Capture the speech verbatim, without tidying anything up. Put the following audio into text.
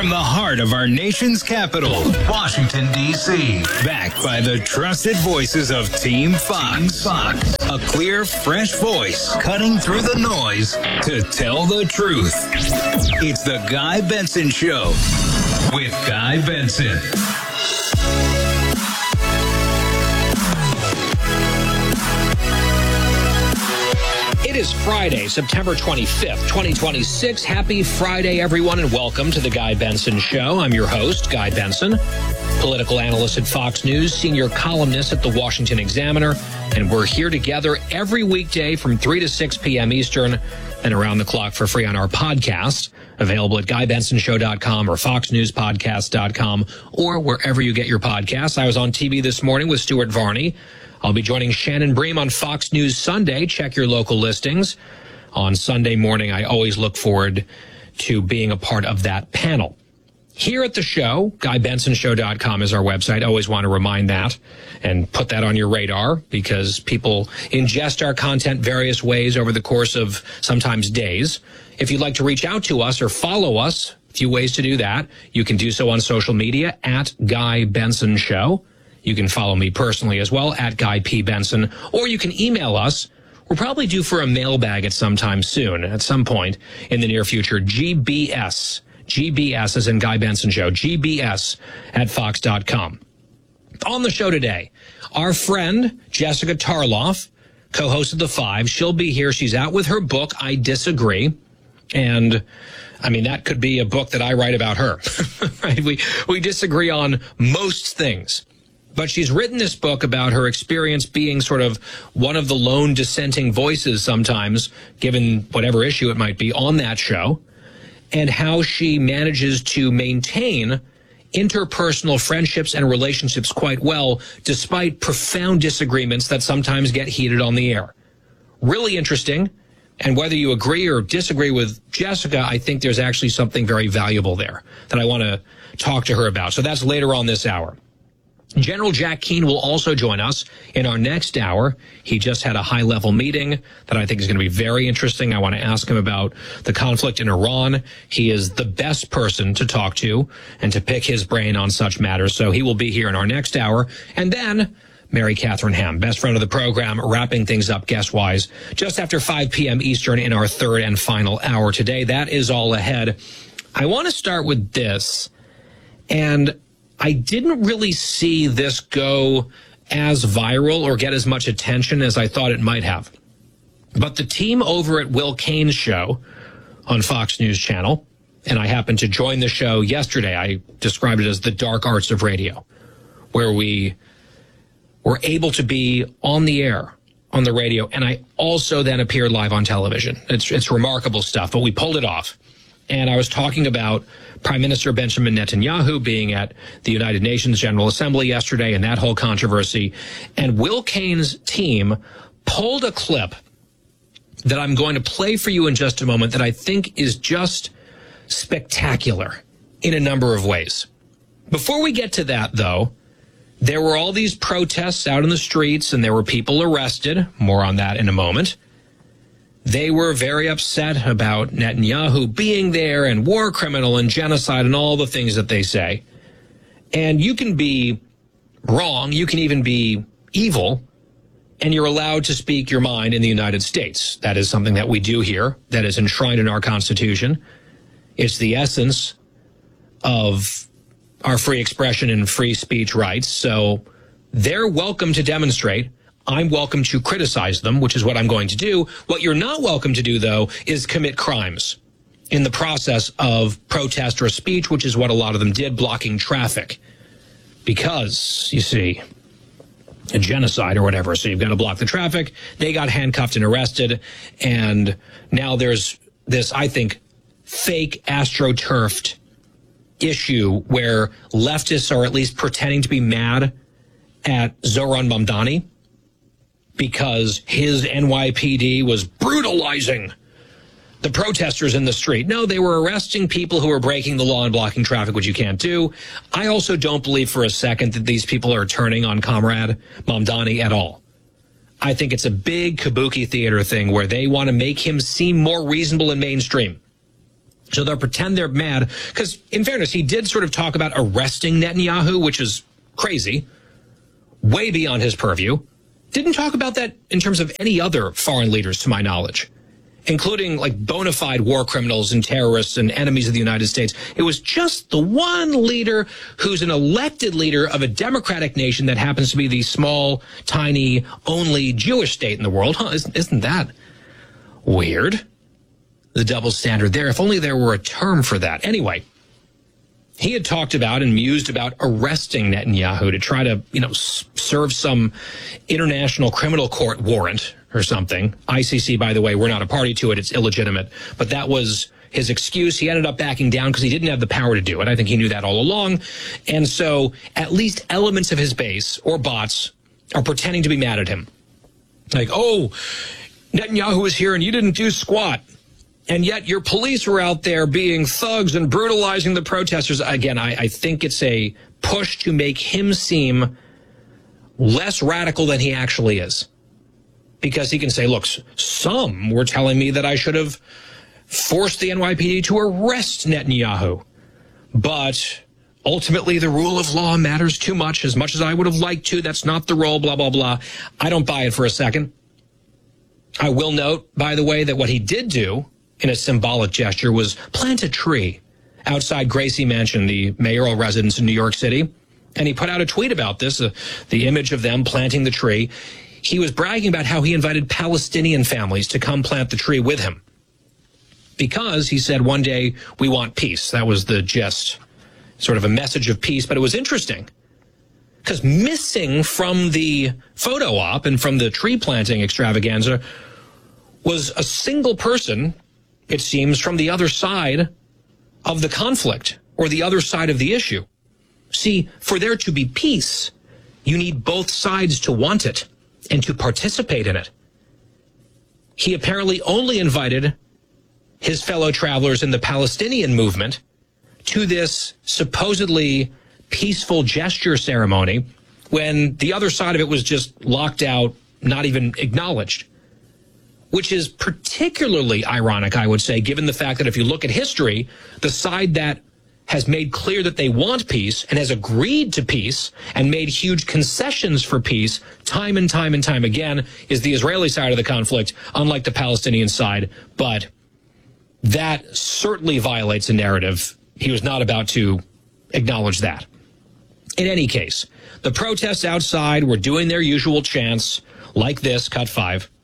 From the heart of our nation's capital, Washington, D C Backed by the trusted voices of Team Fox. Fox. A clear, fresh voice cutting through the noise to tell the truth. It's the Guy Benson Show with Guy Benson. It is Friday, September twenty-fifth, twenty twenty-six. Happy Friday, everyone, and welcome to the Guy Benson Show. I'm your host, Guy Benson, political analyst at Fox News, senior columnist at the Washington Examiner, and we're here together every weekday from three to six p.m. Eastern and around the clock for free on our podcast, available at guy benson show dot com or fox news podcast dot com or wherever you get your podcasts. I was on T V this morning with Stuart Varney. I'll be joining Shannon Bream on Fox News Sunday. Check your local listings. On Sunday morning, I always look forward to being a part of that panel. Here at the show, guy benson show dot com is our website. I always want to remind that and put that on your radar because people ingest our content various ways over the course of sometimes days. If you'd like to reach out to us or follow us, a few ways to do that. You can do so on social media at Guy Benson Show. You can follow me personally as well at Guy P. Benson, or you can email us. We're probably due for a mailbag at some time soon, at some point in the near future. G B S, G B S as in Guy Benson Show, G B S at fox dot com. On the show today, our friend Jessica Tarloff, co-host of The Five. She'll be here. She's out with her book, I Disagree. And I mean, that could be a book that I write about her. Right? We, we disagree on most things. But she's written this book about her experience being sort of one of the lone dissenting voices sometimes, given whatever issue it might be, on that show, and how she manages to maintain interpersonal friendships and relationships quite well, despite profound disagreements that sometimes get heated on the air. Really interesting. And whether you agree or disagree with Jessica, I think there's actually something very valuable there that I want to talk to her about. So that's later on this hour. General Jack Keane will also join us in our next hour. He just had a high-level meeting that I think is going to be very interesting. I want to ask him about the conflict in Iran. He is the best person to talk to and to pick his brain on such matters. So he will be here in our next hour. And then Mary Catherine Ham, best friend of the program, wrapping things up guest-wise just after five p.m. Eastern in our third and final hour today. That is all ahead. I want to start with this, and I didn't really see this go as viral or get as much attention as I thought it might have. But the team over at Will Cain's show on Fox News Channel, and I happened to join the show yesterday. I described it as the dark arts of radio, where we were able to be on the air on the radio, and I also then appeared live on television. It's, it's remarkable stuff, but we pulled it off. And I was talking about Prime Minister Benjamin Netanyahu being at the United Nations General Assembly yesterday and that whole controversy. And Will Cain's team pulled a clip that I'm going to play for you in just a moment that I think is just spectacular in a number of ways. Before we get to that, though, there were all these protests out in the streets and there were people arrested. More on that in a moment. They were very upset about Netanyahu being there and war criminal and genocide and all the things that they say. And you can be wrong. You can even be evil. And you're allowed to speak your mind in the United States. That is something that we do here. That is enshrined in our Constitution. It's the essence of our free expression and free speech rights. So they're welcome to demonstrate. I'm welcome to criticize them, which is what I'm going to do. What you're not welcome to do, though, is commit crimes in the process of protest or speech, which is what a lot of them did, blocking traffic. Because, you see, a genocide or whatever, so you've got to block the traffic. They got handcuffed and arrested, and now there's this, I think, fake astroturfed issue where leftists are at least pretending to be mad at Zoran Mamdani because his N Y P D was brutalizing the protesters in the street. No, they were arresting people who were breaking the law and blocking traffic, which you can't do. I also don't believe for a second that these people are turning on Comrade Mamdani at all. I think it's a big kabuki theater thing where they want to make him seem more reasonable and mainstream. So they'll pretend they're mad because, in fairness, he did sort of talk about arresting Netanyahu, which is crazy, way beyond his purview. Didn't talk about that in terms of any other foreign leaders, to my knowledge, including like bona fide war criminals and terrorists and enemies of the United States. It was just the one leader who's an elected leader of a democratic nation that happens to be the small, tiny, only Jewish state in the world. Huh? Isn't, isn't that weird? The double standard there. If only there were a term for that. Anyway, he had talked about and mused about arresting Netanyahu to try to, you know, s- serve some international criminal court warrant or something. I C C, by the way, we're not a party to it. It's illegitimate. But that was his excuse. He ended up backing down because he didn't have the power to do it. I think he knew that all along. And so at least elements of his base or bots are pretending to be mad at him. Like, oh, Netanyahu is here and you didn't do squat. And yet your police were out there being thugs and brutalizing the protesters. Again, I, I think it's a push to make him seem less radical than he actually is. Because he can say, look, some were telling me that I should have forced the N Y P D to arrest Netanyahu. But ultimately, the rule of law matters too much, as much as I would have liked to. That's not the role, blah, blah, blah. I don't buy it for a second. I will note, by the way, that what he did do in a symbolic gesture was plant a tree outside Gracie Mansion, the mayoral residence in New York City. And he put out a tweet about this, uh, the image of them planting the tree. He was bragging about how he invited Palestinian families to come plant the tree with him. Because he said one day we want peace. That was the gist, sort of a message of peace. But it was interesting because missing from the photo op and from the tree planting extravaganza was a single person, it seems, from the other side of the conflict or the other side of the issue. See, for there to be peace, you need both sides to want it and to participate in it. He apparently only invited his fellow travelers in the Palestinian movement to this supposedly peaceful gesture ceremony when the other side of it was just locked out, not even acknowledged. Which is particularly ironic, I would say, given the fact that if you look at history, the side that has made clear that they want peace and has agreed to peace and made huge concessions for peace time and time and time again is the Israeli side of the conflict, unlike the Palestinian side. But that certainly violates a narrative. He was not about to acknowledge that. In any case, the protests outside were doing their usual chants like this, cut five.